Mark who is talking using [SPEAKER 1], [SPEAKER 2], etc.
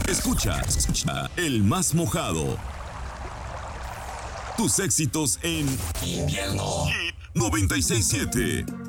[SPEAKER 1] Escucha el más mojado. Tus éxitos en Invierno Hit 96.7.